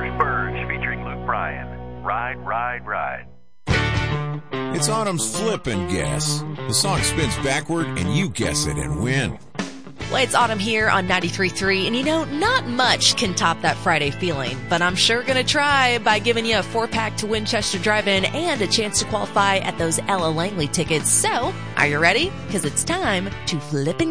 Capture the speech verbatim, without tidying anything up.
Bruce Burge featuring Luke Bryan. Ride, ride, ride. It's Autumn's Flip and Guess. The song spins backward and you guess it and win. Well, it's Autumn here on ninety-three point three, and you know, not much can top that Friday feeling, but I'm sure gonna try by giving you a four-pack to Winchester Drive-In and a chance to qualify at those Ella Langley tickets. So, are you ready? Because it's time to flip and